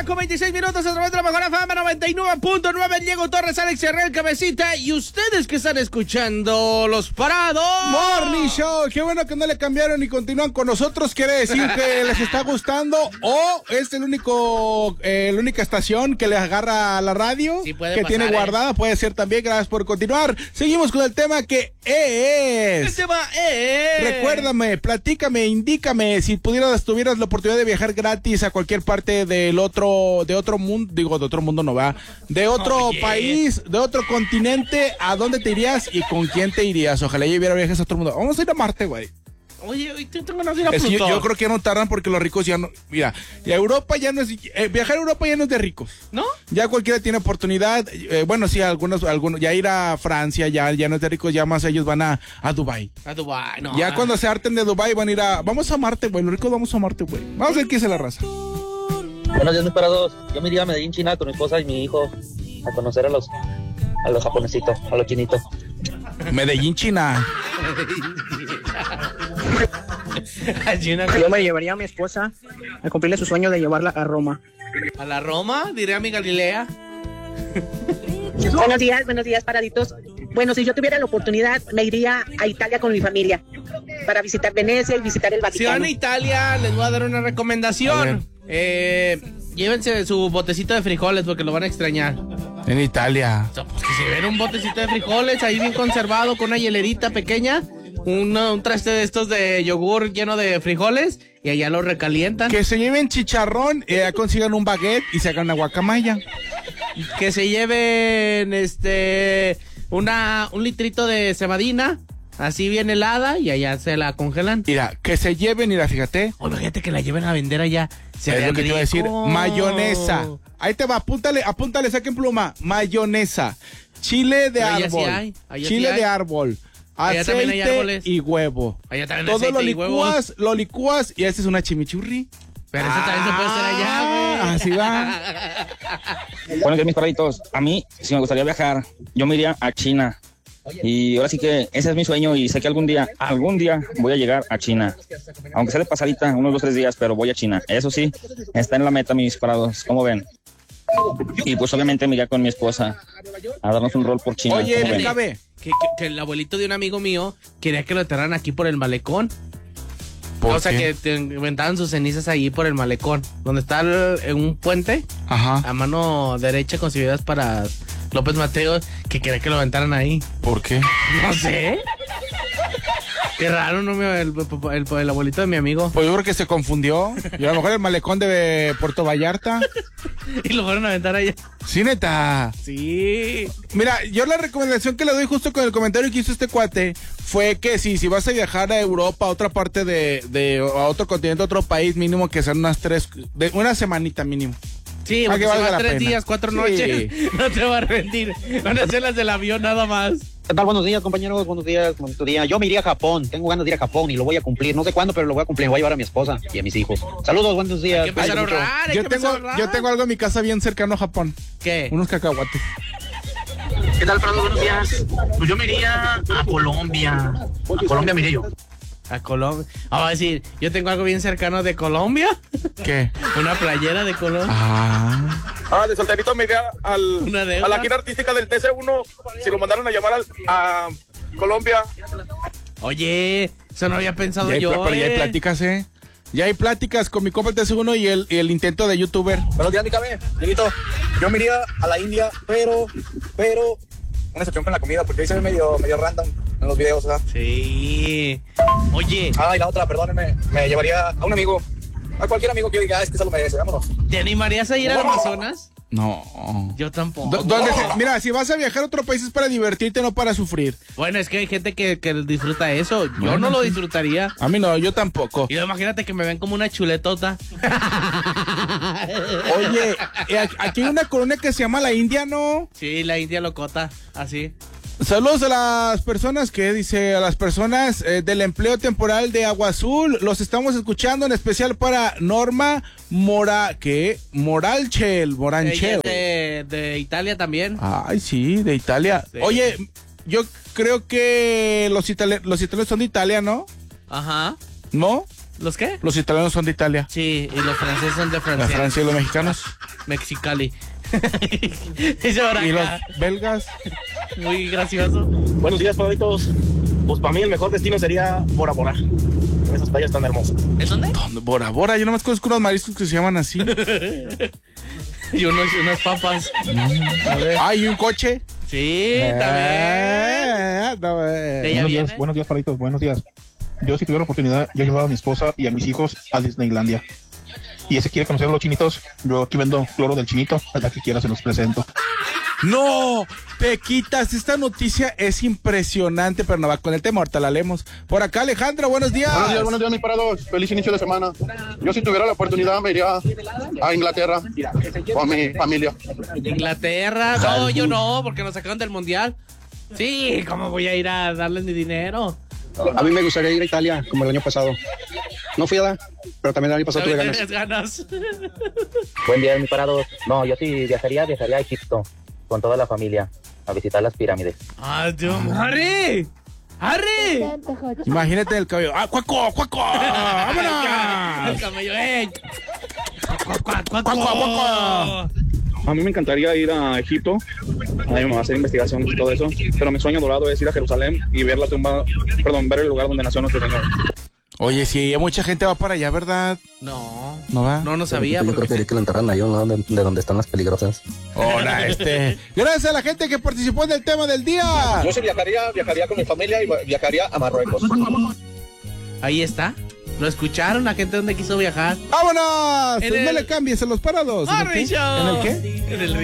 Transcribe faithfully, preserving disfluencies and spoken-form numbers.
mañana con veintiséis minutos a través de la mejor F M noventa y nueve punto nueve. Diego Torres, Alex Herrera, Cabecita. Y ustedes que están escuchando Los Parados Morning Show. Qué bueno que no le cambiaron y continúan con nosotros. Quiere decir que les está gustando o es el único, eh, la única estación que les agarra a la radio, sí, puede que pasar, tiene guardada. Eh. Puede ser también. Gracias por continuar. Seguimos con el tema que es. El tema es. Recuérdame, platícame, indícame si pudieras, tuvieras la oportunidad de viajar gratis a cualquier parte del otro, de otro mundo, digo, de otro mundo no va, de otro Oye. país, de otro continente, ¿a dónde te irías y con quién te irías? Ojalá yo hubiera viajes a otro mundo. Vamos a ir a Marte, güey. Oye, hoy tengo ganas de ir a Es que yo, Plutón. yo creo que ya no tardan porque los ricos ya no, mira, y a Europa ya no es, eh, viajar a Europa ya no es de ricos. ¿No? Ya cualquiera tiene oportunidad, eh, bueno, sí, algunos, algunos, ya ir a Francia ya, ya no es de ricos, ya más ellos van a, a Dubái. A Dubái, no. Ya cuando se harten de Dubái van a ir a, vamos a Marte, güey, los ricos vamos a Marte, güey. Vamos a ver qué es la raza. Buenos días, mis parados. Yo me iría a Medellín, China, con mi esposa y mi hijo a conocer a los a los japonesitos, a los chinitos. Medellín, China. Yo me llevaría a mi esposa a cumplirle su sueño de llevarla a Roma. ¿A la Roma? Diré a mi Galilea. Buenos días, buenos días, paraditos. Bueno, si yo tuviera la oportunidad, me iría a Italia con mi familia para visitar Venecia y visitar el Si Vaticano. van a Italia, les voy a dar una recomendación. Eh, llévense su botecito de frijoles porque lo van a extrañar. En Italia. O sea, pues que se ven un botecito de frijoles ahí bien conservado con una hielerita pequeña, una, un traste de estos de yogur lleno de frijoles y allá lo recalientan. Que se lleven chicharrón, eh, consigan un baguette y se hagan una guacamaya. Que se lleven este una un litrito de cebadina, así bien helada, y allá se la congelan. Mira, que se lleven, mira, fíjate. O imagínate que la lleven a vender allá. Se Es vea lo que te iba a decir. rico. Mayonesa. Ahí te va, apúntale, apúntale, saquen pluma. Mayonesa. Chile de Pero allá sí árbol. hay, allá Chile sí hay. de árbol. Allá también hay Aceite árboles. y huevo. Allá también hay Todo lo aceite y huevos. licúas, lo licúas y esta es una chimichurri. Pero eso también se puede hacer allá, güey. Así va. Buenos días, mis paraditos. A mí, si me gustaría viajar, yo me iría a China. Y ahora sí que ese es mi sueño y sé que algún día, algún día voy a llegar a China. Aunque sea de pasadita, unos dos, tres días, pero voy a China. Eso sí, está en la meta, mis parados. ¿Cómo ven? Y pues obviamente me iría con mi esposa a darnos un rol por China. Oye, ¿Cómo ven? B K B. Que, que, que el abuelito de un amigo mío quería que lo enterraran aquí por el malecón. ¿Por O sea, qué? que te inventaban sus cenizas ahí por el malecón, donde está el- en un puente Ajá. a mano derecha concebidas para López Mateos, que quería que lo aventaran ahí. ¿Por qué? No sé. Qué raro, ¿no? El, el, el abuelito de mi amigo. Pues yo creo que se confundió. Y a lo mejor el malecón de Puerto Vallarta. Y lo fueron a aventar allá. Sí, neta. Sí. Mira, yo la recomendación que le doy justo con el comentario que hizo este cuate fue que si, si vas a viajar a Europa, a otra parte de, de a otro continente, a otro país, mínimo que sean unas tres, de una semanita mínimo. Sí, Para porque que si valga vas la tres pena. días, cuatro Sí. noches, no te va a rendir. Van a ser las del avión nada más. ¿Qué tal? Buenos días, compañeros. Buenos días, bonito día. Yo me iría a Japón. Tengo ganas de ir a Japón y lo voy a cumplir. No sé cuándo, pero lo voy a cumplir. Voy a llevar a mi esposa y a mis hijos. Saludos, buenos días. Hay que empezar a Cuídense mucho. ahorrar, hay Yo que empezar tengo, a ahorrar. yo tengo algo en mi casa bien cercano a Japón. ¿Qué? Unos cacahuates. ¿Qué tal, Prado? Buenos días. Pues yo me iría a Colombia. A Colombia me iría yo. A Colombia. Vamos a decir, yo tengo algo bien cercano de Colombia. ¿Qué? Una playera de Colombia. Ah. Ah, de solterito me iría al, Una deuda. a la gira artística del T C uno. Si lo mandaron a llamar al, a Colombia. Oye, eso no había pensado Ya hay, yo. pla- pero ya hay eh. pláticas, ¿eh? Ya hay pláticas con mi compa el T C uno y el, y el intento de youtuber. Buenos días, mi cabe. Dieguito, yo me iría a la India, pero, pero, una excepción con la comida, porque ahí se ve medio, medio random en los videos, ¿verdad? Sí. Oye, Ah, y la otra, perdónenme, me llevaría a un amigo, a cualquier amigo que yo diga, ah, es que se lo merece, vámonos. ¿te animarías a ir al Amazonas? No. Yo tampoco. Do- ¿Dónde se- mira, si vas a viajar a otro país es para divertirte, no para sufrir. Bueno, es que hay gente que, que disfruta eso. Yo Bueno, no lo sí. disfrutaría. A mí no, yo tampoco. Y luego imagínate que me ven como una chuletota. Oye, eh, aquí hay una colonia que se llama la India, ¿no? Sí, la India locota, así. Saludos a las personas que dice, a las personas eh, del empleo temporal de Agua Azul. Los estamos escuchando, en especial para Norma Mora, ¿qué? Moralchel, Ella Moranchel. es de, de Italia también. Ay, sí, de Italia. Sí. Oye, yo creo que los, itali- los italianos son de Italia, ¿no? Ajá. ¿No? ¿Los qué? Los italianos son de Italia. Sí, y los franceses son de Francia. La Francia y los mexicanos. Mexicali. Y los belgas. Muy gracioso. Buenos días, padritos. Pues para mí el mejor destino sería Bora Bora. Esas playas tan hermosas. ¿En dónde? ¿Dónde? Bora Bora. Yo nomás conozco unos mariscos que se llaman así. Y unos, unas papas. Ah, y un coche. Sí, también. Eh, no, eh. ¿Ella Buenos viene? días, buenos días, palitos, buenos días. Yo, si tuviera la oportunidad, yo llevaba a mi esposa y a mis hijos a Disneylandia. Y ese quiere conocer a los chinitos. Yo aquí vendo cloro del chinito. A la que quiera se los presento. No, te quitas. Esta noticia es impresionante, pero no va con el tema. Ahorita la leemos. Por acá, Alejandra, buenos días. Buenos días, buenos días, mis parados. Feliz inicio de semana. Yo, si tuviera la oportunidad, me iría a Inglaterra con mi familia. Inglaterra. No, yo no, porque nos sacaron del mundial. Sí, ¿cómo voy a ir a darles mi dinero? A mí me gustaría ir a Italia, como el año pasado. No fui a dar, pero también el año pasado tuve ganas. ¿Tienes ganas? Buen día, mi parado. No, yo sí viajaría, viajaría a Egipto con toda la familia a visitar las pirámides. ¡Ah, Dios! ¡Harry! ¡Harry! Imagínate el cabello. ¡Ah, cuaco, cuaco! ¡Vámonos! El camello, ¡eh! ¡Cuaco, cuaco, Cuaco, cuaco! A mí me encantaría ir a Egipto, a hacer investigación y todo eso, pero mi sueño dorado es ir a Jerusalén y ver la tumba, perdón, ver el lugar donde nació nuestro Señor. Oye, sí, mucha gente va para allá, ¿verdad? No. ¿No va? No, no sabía. Yo creo que lo enterran ahí, ¿no? de, de donde están las peligrosas. Hola, este. Gracias a la gente que participó en el tema del día. Yo sí viajaría, viajaría con mi familia y viajaría a Marruecos. Ahí está. ¿Lo escucharon? La gente donde quiso viajar. ¡Vámonos! En No el- le cambies a los parados. ¿En el qué? Harry Show. ¿En el qué? En el